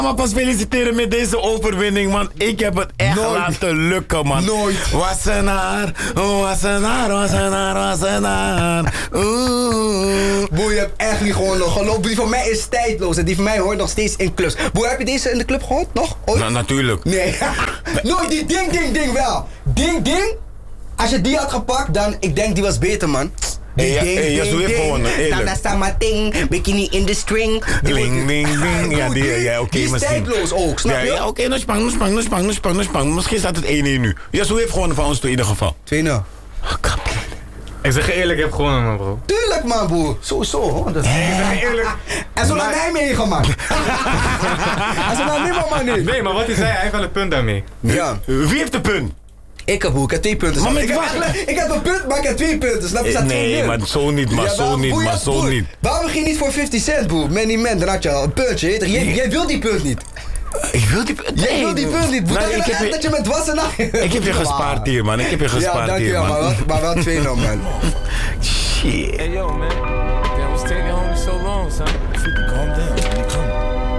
Maar pas feliciteren met deze overwinning, man. Ik heb het echt laten lukken, man. Nooit. Wassenaar, wassenaar, wassenaar, wassenaar. Boer, je hebt echt niet gewonnen. Geloof, die van mij is tijdloos. En die van mij hoort nog steeds in clubs. Boer, heb je deze in de club gehoord? Nog? Ooit? Natuurlijk. Nee. Nooit die ding wel. Ding. Als je die had gepakt, dan, ik denk die was beter, man. Yasu heeft gewonnen, eerlijk. Nana Samating, bikini in the string. Ding, ding, ding. Ja, oké, die is misschien. tijdloos ook, snap je? Ja, oké, no spang. Misschien staat het 1-1 nu. Yasu heeft gewonnen van ons in ieder geval. 2-0. Ik zeg je eerlijk, ik heb gewonnen, man, bro. Tuurlijk, man, broer. Sowieso, hoor. Ik zeg je eerlijk. En zo naar Nijmegen, man. En zo naar niemand, man, nu. Nee, maar wat hij zei, hij heeft wel een punt daarmee. Ja. Wie heeft de punt? Ik heb 2 punten. Maar met ik heb een punt, maar ik heb 2 punten. Snap je? Nee, maar zo niet, maar zo niet. Waarom ging je niet voor 50 cent, broer? Man, dan had je al een puntje. Jij wil die punt niet. Ik wil die punt. Jij wil die punt niet. Dat je met Wassenaar... Ik heb je gespaard hier, man. Ja, dankjewel, maar wel 2-0, man. Shit. Hey, yo, man.